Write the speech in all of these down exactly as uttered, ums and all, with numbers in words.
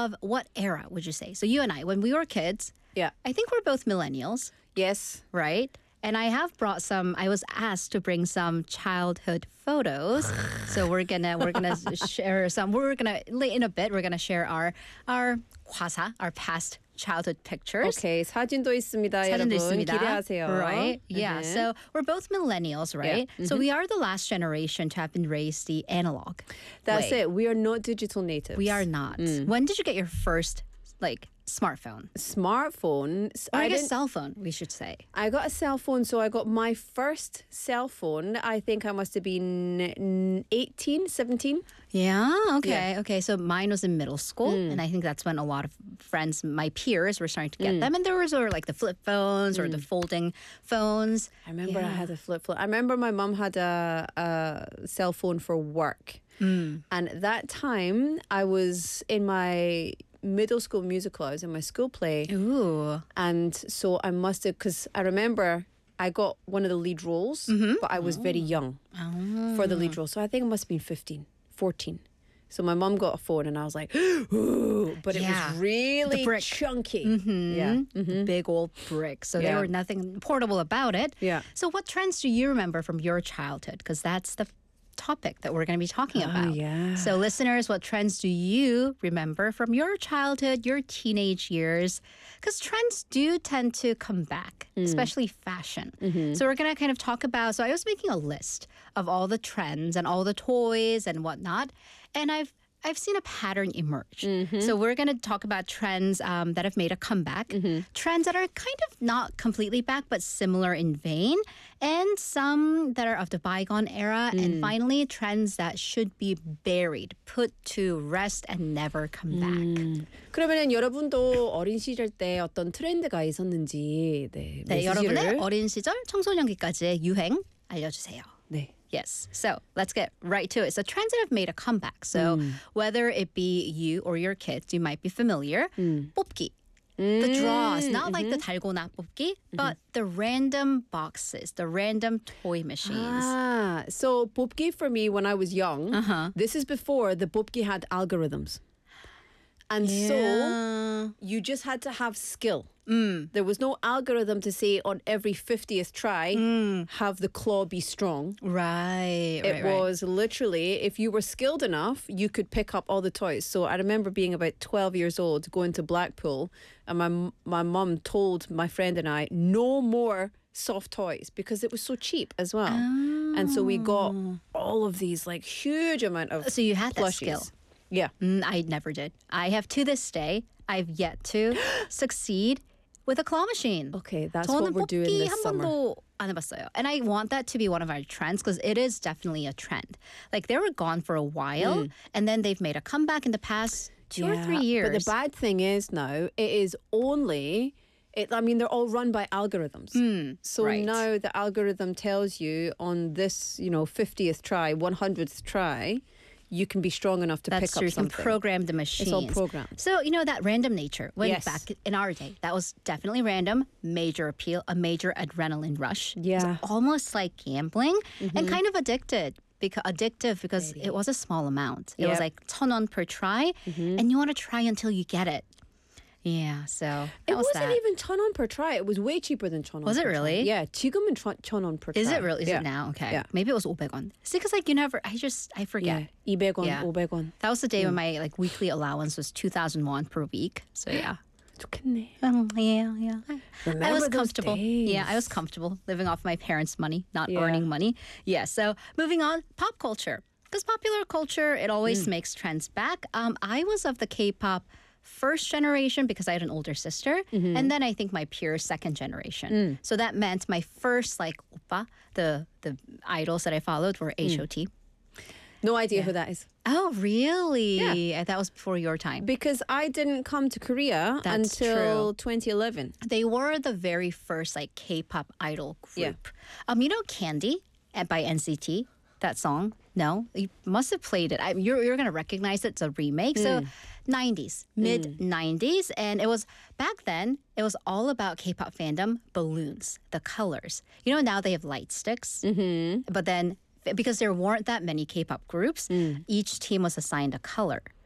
of what era would you say? So you and I, when we were kids, Yeah. I think we're both millennials, Yes. right? And I have brought some. I was asked to bring some childhood photos, so we're gonna we're gonna share some. We're gonna in a bit. We're gonna share our our 과사, our past childhood pictures. Okay. 사진도 있습니다, 사진도 여러분. 있습니다. 기대하세요. Right? Yeah. Mhm. So we're both millennials, right? Yeah. So we are the last generation to have been raised the analog. That's way. it. We are not digital natives. We are not. When did you get your first like smartphone? Smartphone. Or I, I guess didn't. cell phone, we should say. I got a cell phone, so I got my first cell phone. I think I must have been eighteen, seventeen. Yeah, okay, okay. So mine was in middle school, Mm. and I think that's when a lot of friends, my peers, were starting to get them. And there was sort of like the flip phones or the folding phones. I remember I Yeah. had a flip phone. I remember my mum had a, a cell phone for work. Mm. And at that time, I was in my middle school musical. I was in my school play. Ooh. And so I must have, because I remember I got one of the lead roles, Mm-hmm. but I was very young for the lead role. So I think it must have been fifteen, fourteen. So my mum got a phone and I was like, ooh, but it Yeah. was really The brick. chunky. Mm-hmm. Yeah. The big old brick. So there Yeah. were nothing portable about it. Yeah. So what trends do you remember from your childhood? Because that's the topic that we're going to be talking about. yeah. So listeners, what trends do you remember from your childhood, your teenage years? Because trends do tend to come back, especially fashion. So we're going to kind of talk about, so I was making a list of all the trends and all the toys and whatnot. And I've I've seen a pattern emerge. So we're going to talk about trends um, that have made a comeback, trends that are kind of not completely back, but similar in vein, and some that are of the bygone era, and finally trends that should be buried, put to rest, and never come back. 그러면은 여러분도 어린 시절 때 어떤 트렌드가 있었는지 네, 네, 여러분의 메시지를 어린 시절 청소년기까지의 유행 알려주세요. 네. Yes. So let's get right to it. So trends that have made a comeback. So whether it be you or your kids, you might be familiar. 뽑기. The draws, not like the 달고나 뽑기, but the random boxes, the random toy machines. Ah, so 뽑기 for me when I was young, Uh-huh. this is before the 뽑기 had algorithms. And so Yeah. you just had to have skill. There was no algorithm to say on every fiftieth try, have the claw be strong. Right, right, It right. was literally, if you were skilled enough, you could pick up all the toys. So I remember being about twelve years old, going to Blackpool, and my m- my mum told my friend and I, no more soft toys, because it was so cheap as well. And so we got all of these like huge amount of So you had that plushies. skill. Yeah. Mm, I never did. I have to this day, I've yet to succeed with a claw machine. Okay, that's 저는 what we're doing 뽑기 this 한 summer. 번도 안 해봤어요. And I want that to be one of our trends because it is definitely a trend. Like they were gone for a while and then they've made a comeback in the past two or three years. But the bad thing is now, it is only... It, I mean, they're all run by algorithms. so right. now the algorithm tells you on this, you know, fiftieth try, one hundredth try, you can be strong enough to That's pick true. up You can something. program the machines. It's all programmed. So, you know, that random nature, when Yes. back in our day, that was definitely random, major appeal, a major adrenaline rush. Yeah. It's almost like gambling and kind of addicted. Because addictive because it was a small amount. It was Yep. like ten on per try, and you want to try until you get it. Yeah, so that It was wasn't that. even 천 원 per try. It was way cheaper than 천 원. Was it per really? Try. Yeah, 지금은 천 원 per try. Is it really? Is yeah. it now? Okay. Yeah. Maybe it was 오백 원. See, because like you never, I just, I forget. Yeah, 이백 원, Yeah. 오백 원. That was the day when my like weekly allowance was two thousand won per week. So yeah. 좋겠네. Um, yeah, yeah. I, I Remember was those comfortable. Yeah, I days. was comfortable living off my parents' money, not Yeah. earning money. Yeah. So moving on, pop culture. Because popular culture, it always makes trends back. Um, I was of the K-pop first generation because I had an older sister, and then I think my peers second generation. So that meant my first like oppa, the the idols that I followed were H O T. No idea who that is. Oh, really? Uh, That was before your time. Because I didn't come to Korea That's until true. twenty eleven. They were the very first like K-pop idol Yeah. group. Um, you know Candy uh, by N C T. That song? No, you must have played it. I, you're you're gonna recognize it. It's a remake. So, nineties, mid nineties, and it was back then. It was all about K-pop fandom, balloons, the colors. You know now they have light sticks, mm-hmm. but then because there weren't that many K-pop groups, each team was assigned a color.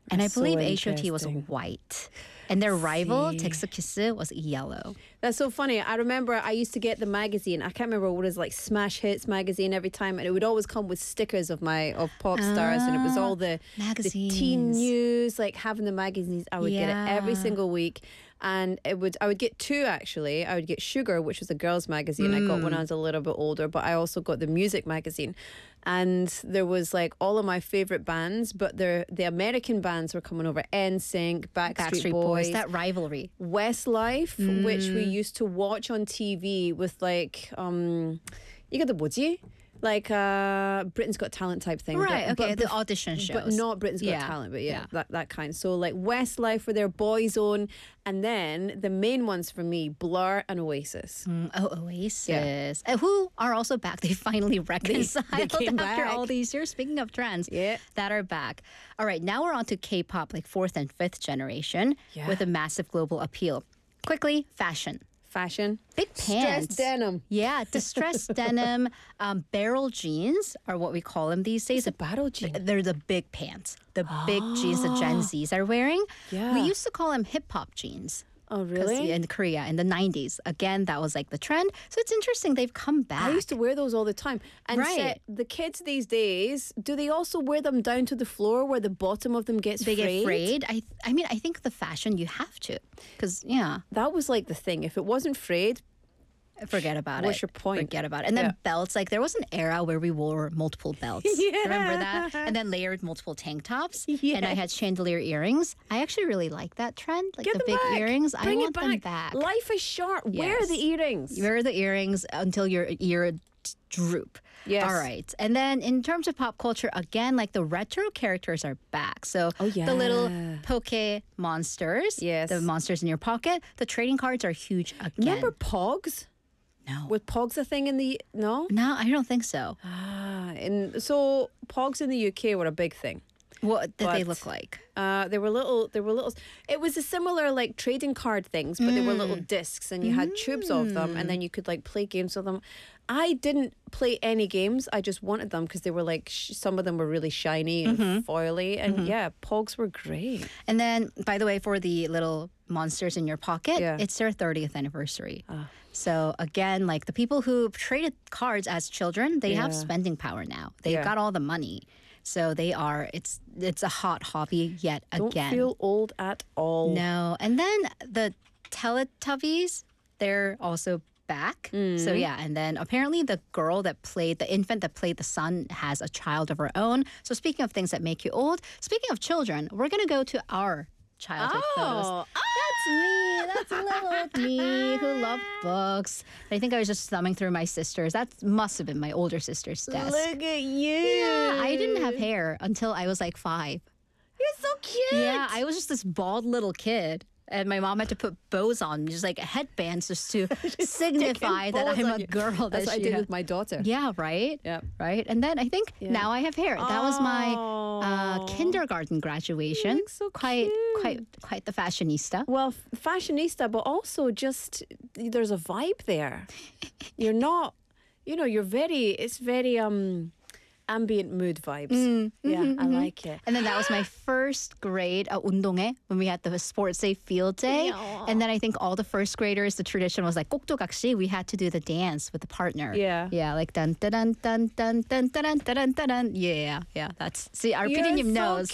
And I So believe H O T was interesting. white. And their rival, See. Teksukisu, was yellow. That's so funny. I remember I used to get the magazine. I can't remember what it was, like Smash Hits magazine every time, and it would always come with stickers of my of pop stars, and it was all the the teen Magazines. news, like having the magazines. I would get it every Yeah. single week, and it would I would get two actually. I would get Sugar, which was a girls' magazine. I got when I was a little bit older, but I also got the music magazine, and there was like all of my favorite bands, but the the American bands were coming over: N Sync, Backstreet, Backstreet Boys, Boys, that rivalry. Westlife, which we used to watch on T V with like um 이것도 뭐지? Like uh Britain's Got Talent type thing. Right, but, okay, but, the bef- audition shows. But not Britain's Got Yeah, Talent, but yeah, yeah. That, that kind. So like Westlife were their boys own, and then the main ones for me, Blur and Oasis. Mm, oh, Oasis. Uh, who are also back. They finally reconciled came after back. all these years. Speaking of trends Yeah. that are back. All right, now we're on to K-pop, like fourth and fifth generation, Yeah. with a massive global appeal. Quickly, fashion. Fashion. Big pants. Stressed denim. Yeah, distressed denim, um, barrel jeans are what we call them these days. It's a battle jean. They're the big pants, the big jeans that Gen Zs are wearing. Yeah. We used to call them hip hop jeans. Oh, 'Cause really? in Korea in the nineties. Again, that was like the trend. So it's interesting they've come back. I used to wear those all the time. And Right. Seth, the kids these days, do they also wear them down to the floor where the bottom of them gets they frayed? get frayed. I I mean, I think the fashion you have to, because yeah, That was like the thing. If it wasn't frayed, forget about it. What's your point? Forget about it. And then Yeah. belts, like there was an era where we wore multiple belts. Remember that? And then layered multiple tank tops. And I had chandelier earrings. I actually really like that trend, like get the them big back. earrings. Bring I want it them back. back. Life is short. Wear Yes. the earrings. Wear the earrings until your ear d- droop. Yes. All right. And then in terms of pop culture, again, like the retro characters are back. So Oh, the little yeah. Poke monsters, Yes. the monsters in your pocket, the trading cards are huge again. Remember Pogs? No. Was Pogs a thing in the no? No, I don't think so. Ah, and so Pogs in the U K were a big thing. What did they But- look like? Uh, they were little. They were little. It was a similar like trading card things, but they were little Mm. discs, and you had tubes of them, and then you could like play games with them. I didn't play any games. I just wanted them because they were like sh- some of them were really shiny and Mm-hmm. foily, and yeah, Pogs were great. And then, by the way, for the little monsters in your pocket, Yeah. it's their thirtieth anniversary. So again, like the people who traded cards as children, they have Yeah. spending power now. They've Yeah. got all the money. So they are. It's it's a hot hobby yet Don't again. feel old at all. No, and then the Teletubbies, they're also back. So yeah, and then apparently the girl that played the infant that played the son has a child of her own. So speaking of things that make you old, speaking of children, we're gonna go to our childhood photos. Oh, That's me. That's little old me who loved books. I think I was just thumbing through my sisters. That must have been my older sister's desk. look at you. Yeah, I didn't have hair until I was like five. You're so cute. Yeah, I was just this bald little kid. And my mom had to put bows on, just like headbands, just to signify that bows I'm on a you. girl. That's that what I she did had. with my daughter. Yeah, right? Yep. Right? And then I think now I have hair. That was my uh, Aw. kindergarten graduation. look so quite, cute. quite, quite the fashionista. Well, f- fashionista, but also just there's a vibe there. You're not, you know, you're very. It's very um, ambient mood vibes. Mm, yeah, mm-hmm, I like it. And then that was my first grade at 운동회 when we had the sports day field day. Yeah. And then I think all the first graders, the tradition was like 꼭두각시. We had to do the dance with the partner. Yeah. Yeah, like dun dun dun dun dun dun dun dun dun dun dun. Yeah, yeah. That's see our You're 피디님 so knows.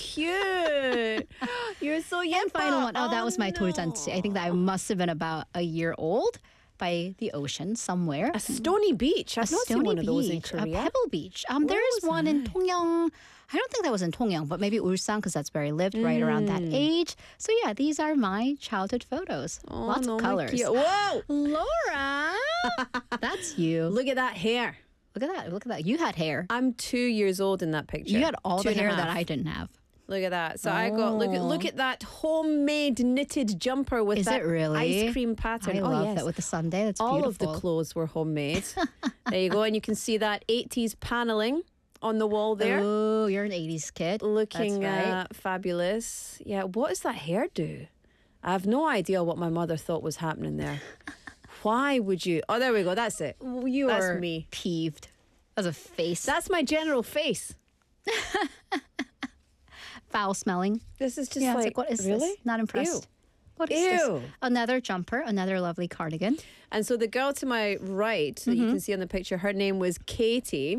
cute. You're so young. And final one. Oh, that was my 돌잔치. I think that I must have been about a year old by the ocean somewhere. A Stony Beach. I've A not seen Stony one of those in Beach, a Korea. Pebble Beach. Um, there is was one in Tongyang. I don't think that was in Tongyang, but maybe Ulsan because that's where I lived right around that Mm. age. So yeah, these are my childhood photos. Oh, Lots no, of my colors. cute- Whoa! Laura, that's you. Look at that hair. Look at that. Look at that. You had hair. I'm two years old in that picture. You had all Two the and a hair that half. I didn't have. Look at that. So I got look at look at that homemade knitted jumper with Is that it really? ice cream pattern. I oh love yes. that with the Sunday. That's All beautiful. of the clothes were homemade. There you go, and you can see that eighties paneling on the wall there, Oh, you're an eighties kid. looking That's right. uh, fabulous. Yeah, what is that hairdo? I have no idea what my mother thought was happening there. Why would you? Oh, there we go. That's it. You That's were me. peeved. As a face. That's my general face. foul smelling. This is just Yeah, it's like, like, what is really? this? Not impressed. Ew. What is this? Ew. Another jumper, another lovely cardigan. And so the girl to my right that Mm-hmm. you can see on the picture, her name was Katie.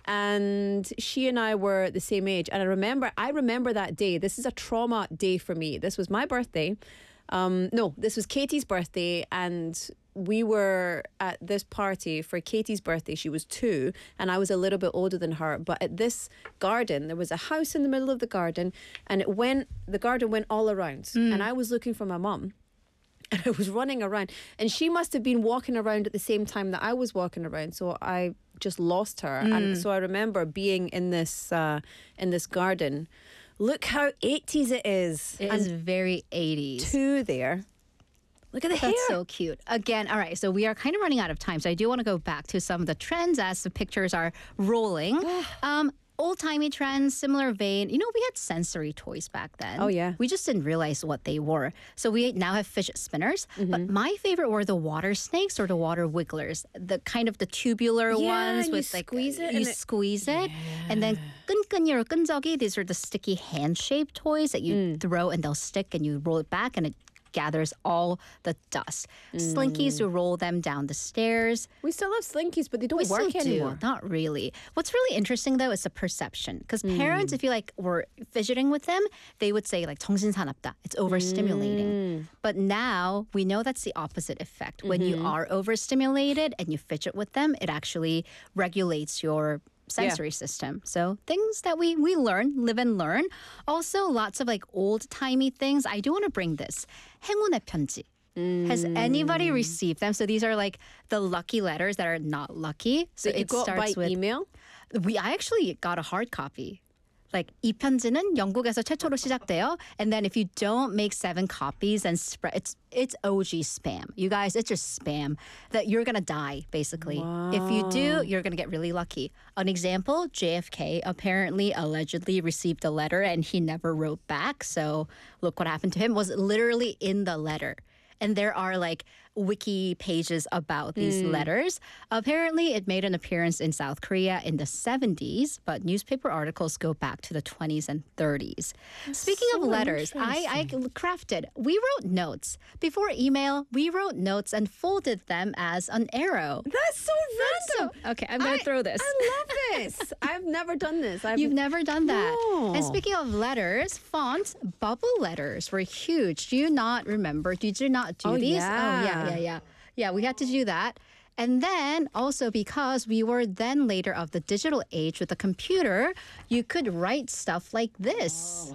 And she and I were the same age. And I remember, I remember that day. This is a trauma day for me. This was my birthday. Um, no, this was Katie's birthday. And we were at this party for Katie's birthday. She was two and I was a little bit older than her. But at this garden, there was a house in the middle of the garden and it went, the garden went all around. And I was looking for my mum. And I was running around and she must have been walking around at the same time that I was walking around. So I just lost her. And so I remember being in this uh, in this garden. Look how eighties it is. It and is very eighties. two there. Look at the hair. That's so cute. Again, all right, so we are kind of running out of time. So I do want to go back to some of the trends as the pictures are rolling. um, Old-timey trends, similar vein. You know, we had sensory toys back then. Oh, yeah. We just didn't realize what they were. So we now have fidget spinners. Mm-hmm. But my favorite were the water snakes or the water wigglers. The kind of the tubular Yeah, ones and you with like squeeze it you and it- squeeze it, and then 끈끈이로 끈적이. These are the sticky hand-shaped toys that you Mm. throw and they'll stick, and you roll it back, and it gathers all the dust. Slinkies, you roll them down the stairs. We still have slinkies, but they don't We work still anymore. do. Not really. What's really interesting though is the perception. Because parents, if you like were fidgeting with them, they would say like 정신사납다. It's overstimulating. But now we know that's the opposite effect. When you are overstimulated and you fidget with them, it actually regulates your sensory system. So things that we we learn, live and learn. Also lots of like old timey things. I do want to bring this. 행운의 편지. Has anybody received them? So these are like the lucky letters that are not lucky. So That you it got starts by with email. we I actually got a hard copy. Like 이 편지는 영국에서 최초로 시작돼요. And then if you don't make seven copies and spread, it's it's O G spam. You guys, it's just spam that you're gonna die basically. If you do, you're gonna get really lucky. An example: J F K apparently allegedly received a letter and he never wrote back. So look what happened to him. Was literally in the letter. And there are like wiki pages about these letters. Apparently, it made an appearance in South Korea in the seventies, but newspaper articles go back to the twenties and thirties. Speaking of letters, I, I crafted, we wrote notes. Before email, we wrote notes and folded them as an arrow. That's so random. So, okay, I'm going to throw this. I love this. I've never done this. I've You've never done that. No. And speaking of letters, fonts, bubble letters were huge. Do you not remember? Did you not do Oh, these? yeah. Oh, yeah, yeah, yeah. Yeah, we had to do that. And then also because we were then later of the digital age with the computer, you could write stuff like this.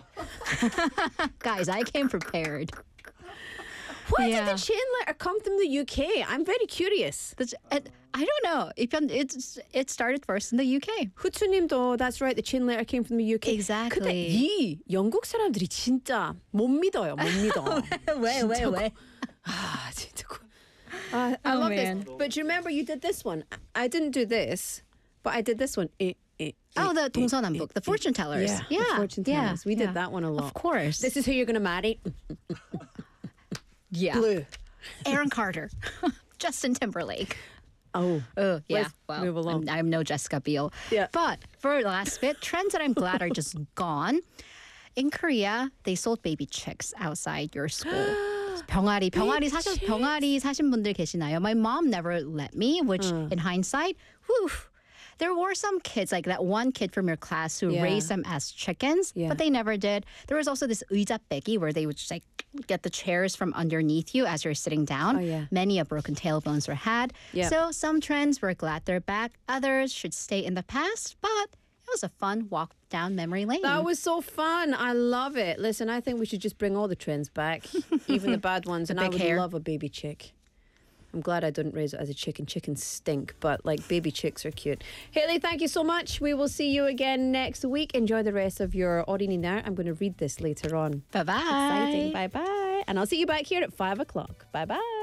Guys, I came prepared. Why Yeah. did the chain letter come from the U K? I'm very curious. That's- and I don't know. It, it's, it started first in the U K. 후추님도 that's right. The chain letter came from the U K. Exactly. 근데 이 영국 사람들이 진짜 못 믿어요. 못 믿어. 왜, 왜, 왜? 아 진짜. 고- 아, I Oh, love man. this. But do you remember you did this one? I didn't do this, but I did this one. Eh, eh, Oh, eh, the eh, 동서남북, the fortune tellers. Yeah, yeah, the fortune yeah, tellers. We did yeah. that one a lot. Of course. This is who you're going to marry. yeah. Blue. Aaron Carter, Justin Timberlake. Oh. Oh, yeah. Let's Well, move along. I'm, I'm no Jessica Biel. Yeah. But for the last bit, trends that I'm glad are just gone. In Korea, they sold baby chicks outside your school. 병아리, 병아리 사셨, 병아리 사신 분들 계시나요? My mom never let me, which in hindsight, whew, there were some kids, like that one kid from your class who Yeah. raised them as chickens, Yeah. but they never did. There was also this 의자빼기 where they would just like get the chairs from underneath you as you're sitting down. Oh, yeah. Many a broken tailbones were had. Yeah. So some trends, we're glad they're back. Others should stay in the past, but it was a fun walk down memory lane. That was so fun. I love it. Listen, I think we should just bring all the trends back, even the bad ones. and I big would hair. love a baby chick. I'm glad I didn't raise it as a chicken. Chickens stink, but like baby chicks are cute. Haley, thank you so much. We will see you again next week. Enjoy the rest of your Orini now. I'm going to read this later on. Bye-bye. Exciting. Bye bye. And I'll see you back here at five o'clock. Bye bye.